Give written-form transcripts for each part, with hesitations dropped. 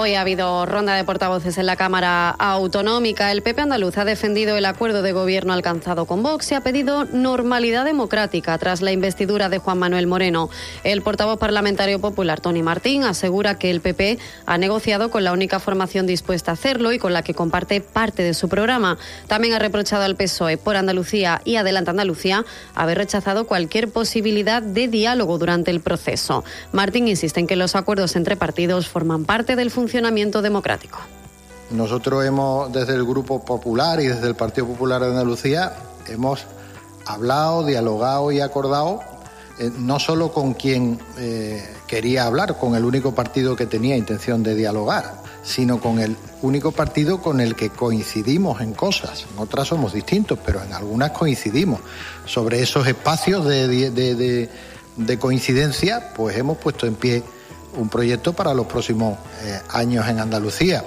Hoy ha habido ronda de portavoces en la Cámara Autonómica. El PP andaluz ha defendido el acuerdo de gobierno alcanzado con Vox y ha pedido normalidad democrática tras la investidura de Juan Manuel Moreno. El portavoz parlamentario popular, Toni Martín, asegura que el PP ha negociado con la única formación dispuesta a hacerlo y con la que comparte parte de su programa. También ha reprochado al PSOE por Andalucía y Adelante Andalucía haber rechazado cualquier posibilidad de diálogo durante el proceso. Martín insiste en que los acuerdos entre partidos forman parte del funcionamiento democrático. Nosotros desde el Grupo Popular y desde el Partido Popular de Andalucía, hemos hablado, dialogado y acordado, no solo con quien quería hablar, con el único partido que tenía intención de dialogar, sino con el único partido con el que coincidimos en cosas. En otras somos distintos, pero en algunas coincidimos. Sobre esos espacios de coincidencia, pues hemos puesto en pie un proyecto para los próximos años en Andalucía.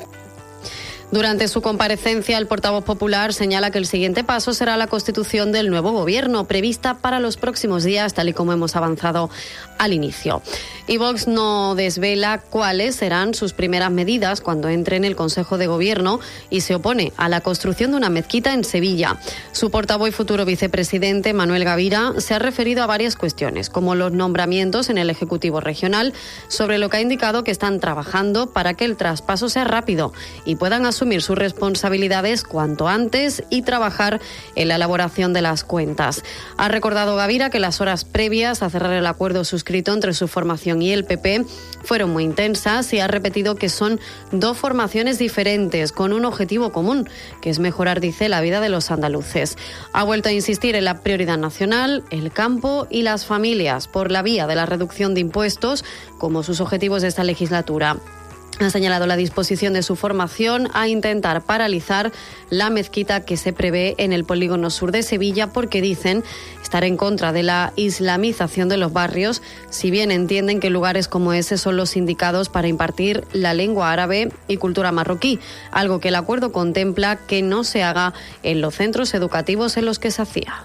Durante su comparecencia, el portavoz popular señala que el siguiente paso será la constitución del nuevo gobierno, prevista para los próximos días, tal y como hemos avanzado al inicio. Y Vox no desvela cuáles serán sus primeras medidas cuando entre en el Consejo de Gobierno y se opone a la construcción de una mezquita en Sevilla. Su portavoz y futuro vicepresidente, Manuel Gavira, se ha referido a varias cuestiones, como los nombramientos en el Ejecutivo Regional, sobre lo que ha indicado que están trabajando para que el traspaso sea rápido y puedan asumir sus responsabilidades cuanto antes y trabajar en la elaboración de las cuentas. Ha recordado Gavira que las horas previas a cerrar el acuerdo suscrito entre su formación y el PP fueron muy intensas y ha repetido que son dos formaciones diferentes con un objetivo común, que es mejorar, dice, la vida de los andaluces. Ha vuelto a insistir en la prioridad nacional, el campo y las familias por la vía de la reducción de impuestos como sus objetivos de esta legislatura. Ha señalado la disposición de su formación a intentar paralizar la mezquita que se prevé en el polígono sur de Sevilla porque dicen estar en contra de la islamización de los barrios, si bien entienden que lugares como ese son los indicados para impartir la lengua árabe y cultura marroquí, algo que el acuerdo contempla que no se haga en los centros educativos en los que se hacía.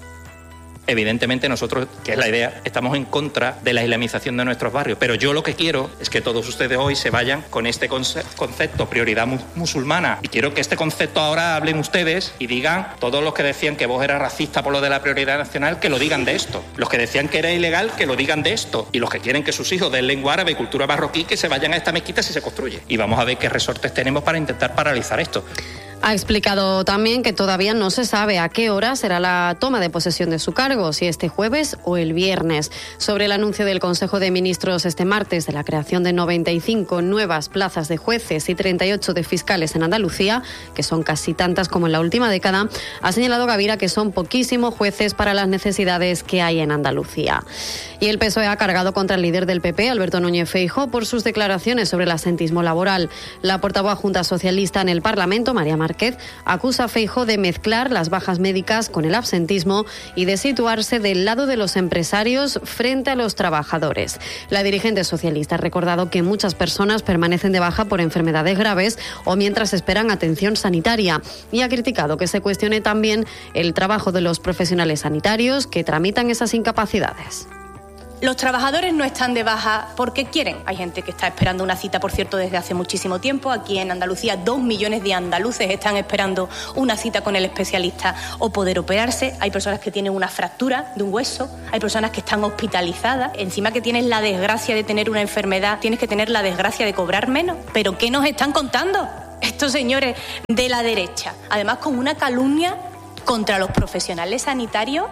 Evidentemente nosotros, que es la idea, estamos en contra de la islamización de nuestros barrios, pero yo lo que quiero es que todos ustedes hoy se vayan con este concepto, prioridad musulmana, y quiero que este concepto ahora hablen ustedes y digan, todos los que decían que vos eras racista por lo de la prioridad nacional, que lo digan de esto, los que decían que era ilegal, que lo digan de esto, y los que quieren que sus hijos den lengua árabe y cultura marroquí, que se vayan a esta mezquita si se construye, y vamos a ver qué resortes tenemos para intentar paralizar esto. Ha explicado también que todavía no se sabe a qué hora será la toma de posesión de su cargo, si este jueves o el viernes. Sobre el anuncio del Consejo de Ministros este martes de la creación de 95 nuevas plazas de jueces y 38 de fiscales en Andalucía, que son casi tantas como en la última década, ha señalado Gavira que son poquísimos jueces para las necesidades que hay en Andalucía. Y el PSOE ha cargado contra el líder del PP, Alberto Núñez Feijóo, por sus declaraciones sobre el absentismo laboral. La portavoz Junta Socialista en el Parlamento, María Márquez, acusa a Feijóo de mezclar las bajas médicas con el absentismo y de situarse del lado de los empresarios frente a los trabajadores. La dirigente socialista ha recordado que muchas personas permanecen de baja por enfermedades graves o mientras esperan atención sanitaria y ha criticado que se cuestione también el trabajo de los profesionales sanitarios que tramitan esas incapacidades. Los trabajadores no están de baja porque quieren. Hay gente que está esperando una cita, por cierto, desde hace muchísimo tiempo. Aquí en Andalucía 2 millones de andaluces están esperando una cita con el especialista o poder operarse. Hay personas que tienen una fractura de un hueso, hay personas que están hospitalizadas. Encima que tienes la desgracia de tener una enfermedad, tienes que tener la desgracia de cobrar menos. ¿Pero qué nos están contando estos señores de la derecha? Además, con una calumnia contra los profesionales sanitarios.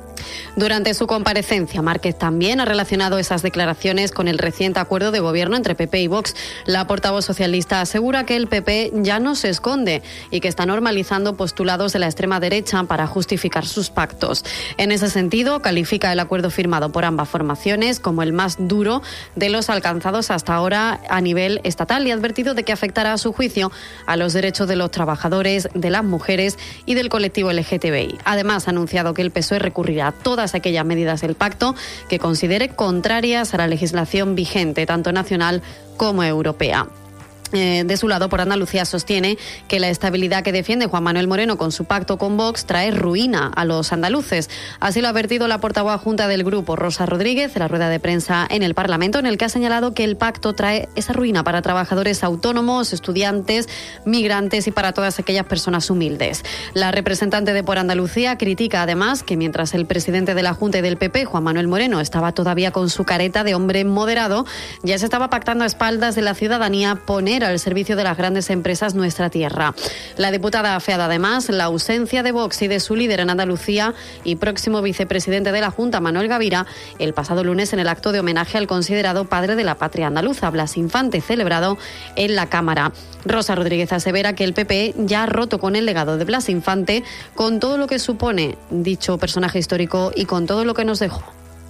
Durante su comparecencia, Márquez también ha relacionado esas declaraciones con el reciente acuerdo de gobierno entre PP y Vox. La portavoz socialista asegura que el PP ya no se esconde y que está normalizando postulados de la extrema derecha para justificar sus pactos. En ese sentido, califica el acuerdo firmado por ambas formaciones como el más duro de los alcanzados hasta ahora a nivel estatal y ha advertido de que afectará a su juicio a los derechos de los trabajadores, de las mujeres y del colectivo LGTBI. Además, ha anunciado que el PSOE recurrirá a todas aquellas medidas del pacto que considere contrarias a la legislación vigente, tanto nacional como europea. De su lado, Por Andalucía sostiene que la estabilidad que defiende Juan Manuel Moreno con su pacto con Vox trae ruina a los andaluces. Así lo ha advertido la portavoz adjunta del grupo, Rosa Rodríguez, en la rueda de prensa en el Parlamento, en el que ha señalado que el pacto trae esa ruina para trabajadores autónomos, estudiantes, migrantes y para todas aquellas personas humildes. La representante de Por Andalucía critica además que mientras el presidente de la Junta y del PP, Juan Manuel Moreno, estaba todavía con su careta de hombre moderado, ya se estaba pactando a espaldas de la ciudadanía poner al servicio de las grandes empresas nuestra tierra. La diputada ha afeado además la ausencia de Vox y de su líder en Andalucía y próximo vicepresidente de la Junta, Manuel Gavira, el pasado lunes en el acto de homenaje al considerado padre de la patria andaluza, Blas Infante, celebrado en la Cámara. Rosa Rodríguez asevera que el PP ya ha roto con el legado de Blas Infante, con todo lo que supone dicho personaje histórico y con todo lo que nos dejó.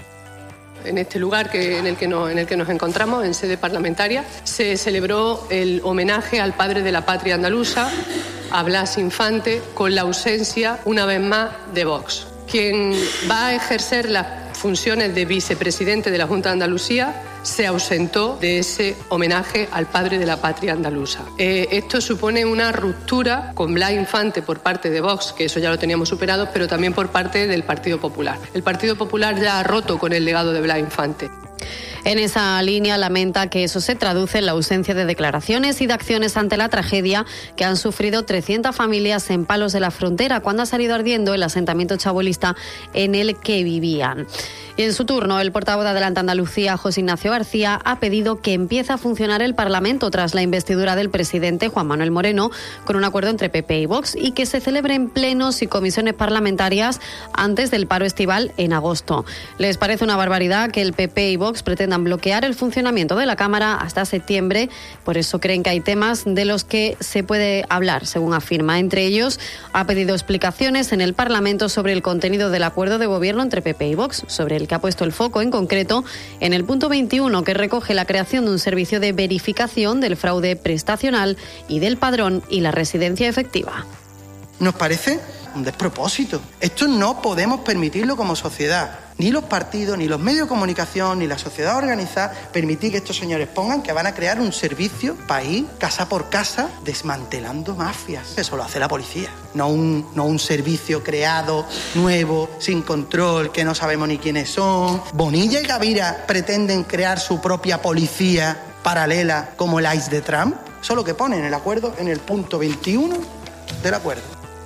En este lugar en el que nos encontramos, en sede parlamentaria, se celebró el homenaje al padre de la patria andaluza, a Blas Infante, con la ausencia, una vez más, de Vox. Quien va a ejercer las funciones de vicepresidente de la Junta de Andalucía se ausentó de ese homenaje al padre de la patria andaluza. Esto supone una ruptura con Blas Infante por parte de Vox, que eso ya lo teníamos superado, pero también por parte del Partido Popular. El Partido Popular ya ha roto con el legado de Blas Infante. En esa línea lamenta que eso se traduce en la ausencia de declaraciones y de acciones ante la tragedia que han sufrido 300 familias en Palos de la Frontera cuando ha salido ardiendo el asentamiento chabolista en el que vivían. Y en su turno, el portavoz de Adelante Andalucía, José Ignacio García, ha pedido que empiece a funcionar el Parlamento tras la investidura del presidente Juan Manuel Moreno con un acuerdo entre PP y Vox y que se celebren plenos y comisiones parlamentarias antes del paro estival en agosto. Les parece una barbaridad que el PP y Vox pretendan bloquear el funcionamiento de la Cámara hasta septiembre, por eso creen que hay temas de los que se puede hablar, según afirma. Entre ellos, ha pedido explicaciones en el Parlamento sobre el contenido del acuerdo de gobierno entre PP y Vox, sobre el que ha puesto el foco en concreto en el punto 21, que recoge la creación de un servicio de verificación del fraude prestacional y del padrón y la residencia efectiva. Nos parece un despropósito. Esto no podemos permitirlo como sociedad. Ni los partidos, ni los medios de comunicación, ni la sociedad organizada permitir que estos señores pongan que van a crear un servicio para ir casa por casa desmantelando mafias. Eso lo hace la policía, no un servicio creado, nuevo, sin control, que no sabemos ni quiénes son. Bonilla y Gavira pretenden crear su propia policía paralela como el ICE de Trump. Eso es lo que pone en el acuerdo, en el punto 21 del acuerdo.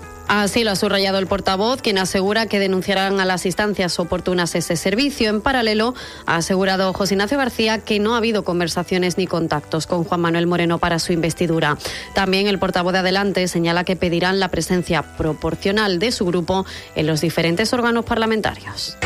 Así lo ha subrayado el portavoz, quien asegura que denunciarán a las instancias oportunas ese servicio. En paralelo, ha asegurado José Ignacio García que no ha habido conversaciones ni contactos con Juan Manuel Moreno para su investidura. También el portavoz de Adelante señala que pedirán la presencia proporcional de su grupo en los diferentes órganos parlamentarios.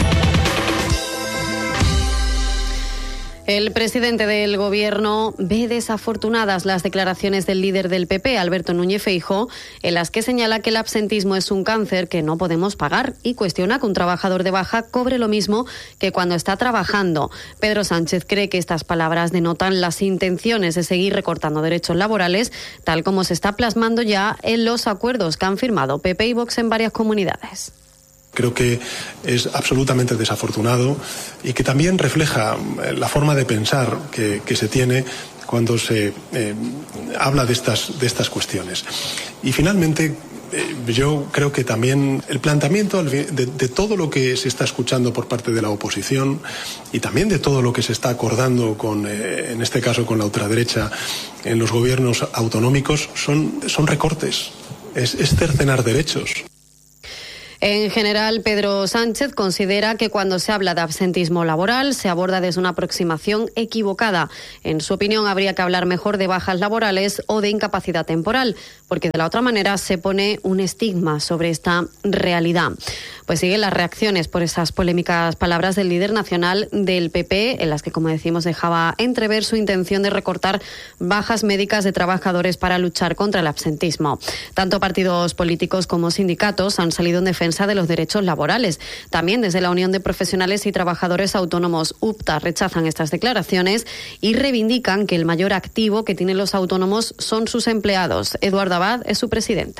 El presidente del Gobierno ve desafortunadas las declaraciones del líder del PP, Alberto Núñez Feijóo, en las que señala que el absentismo es un cáncer que no podemos pagar y cuestiona que un trabajador de baja cobre lo mismo que cuando está trabajando. Pedro Sánchez cree que estas palabras denotan las intenciones de seguir recortando derechos laborales, tal como se está plasmando ya en los acuerdos que han firmado PP y Vox en varias comunidades. Creo que es absolutamente desafortunado y que también refleja la forma de pensar que se tiene cuando se habla de estas cuestiones. Y finalmente, yo creo que también el planteamiento de todo lo que se está escuchando por parte de la oposición y también de todo lo que se está acordando en este caso con la ultraderecha en los gobiernos autonómicos son recortes, es cercenar derechos. En general, Pedro Sánchez considera que cuando se habla de absentismo laboral se aborda desde una aproximación equivocada. En su opinión, habría que hablar mejor de bajas laborales o de incapacidad temporal, porque de la otra manera se pone un estigma sobre esta realidad. Pues siguen las reacciones por esas polémicas palabras del líder nacional del PP, en las que, como decimos, dejaba entrever su intención de recortar bajas médicas de trabajadores para luchar contra el absentismo. Tanto partidos políticos como sindicatos han salido en defensa de los derechos laborales. También desde la Unión de Profesionales y Trabajadores Autónomos, UPTA, rechazan estas declaraciones y reivindican que el mayor activo que tienen los autónomos son sus empleados. Eduardo Abad es su presidente.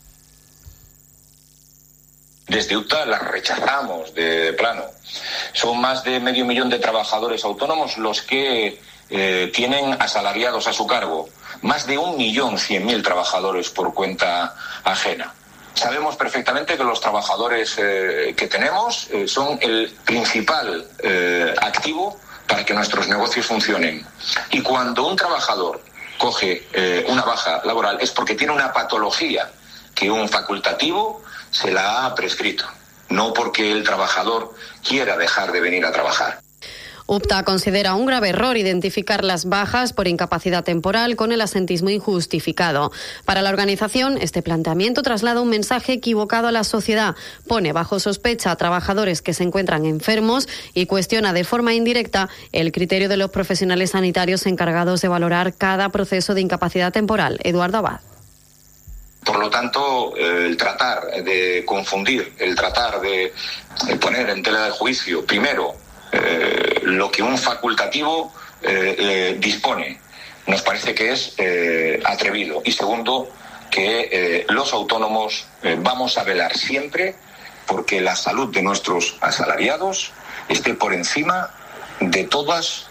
Desde UPTA las rechazamos de plano. Son más de 500.000 de trabajadores autónomos los que tienen asalariados a su cargo más de 1.100.000 trabajadores por cuenta ajena. Sabemos perfectamente que los trabajadores que tenemos son el principal activo para que nuestros negocios funcionen. Y cuando un trabajador coge una baja laboral es porque tiene una patología que un facultativo se la ha prescrito, no porque el trabajador quiera dejar de venir a trabajar. UPTA considera un grave error identificar las bajas por incapacidad temporal con el asentismo injustificado. Para la organización, este planteamiento traslada un mensaje equivocado a la sociedad, pone bajo sospecha a trabajadores que se encuentran enfermos y cuestiona de forma indirecta el criterio de los profesionales sanitarios encargados de valorar cada proceso de incapacidad temporal. Eduardo Abad. Por lo tanto, el tratar de confundir, el tratar de poner en tela de juicio, primero, lo que un facultativo dispone, nos parece que es atrevido. Y segundo, que los autónomos vamos a velar siempre porque la salud de nuestros asalariados esté por encima de todas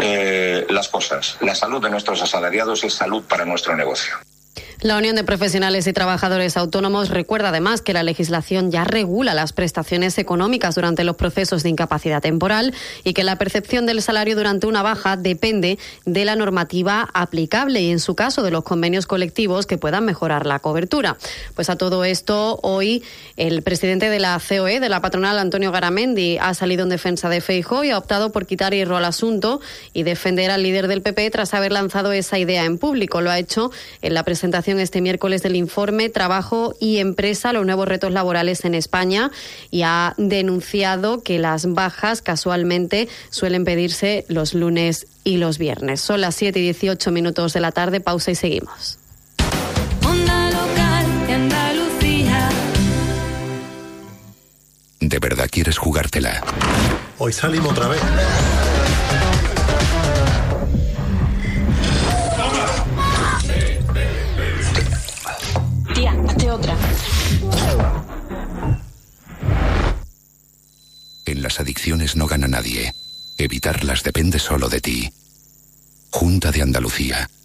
las cosas. La salud de nuestros asalariados es salud para nuestro negocio. La Unión de Profesionales y Trabajadores Autónomos recuerda además que la legislación ya regula las prestaciones económicas durante los procesos de incapacidad temporal y que la percepción del salario durante una baja depende de la normativa aplicable y, en su caso, de los convenios colectivos que puedan mejorar la cobertura. Pues a todo esto, hoy el presidente de la COE, de la patronal, Antonio Garamendi, ha salido en defensa de Feijóo y ha optado por quitar hierro al asunto y defender al líder del PP tras haber lanzado esa idea en público. Lo ha hecho en la presentación este miércoles del informe Trabajo y Empresa, los nuevos retos laborales en España, y ha denunciado que las bajas casualmente suelen pedirse los lunes y los viernes. Son las 7:18 de la tarde, pausa y seguimos. Onda local de Andalucía. ¿De verdad quieres jugártela? Hoy salimos otra vez. Tía, hazte otra. En las adicciones no gana nadie. Evitarlas depende solo de ti. Junta de Andalucía.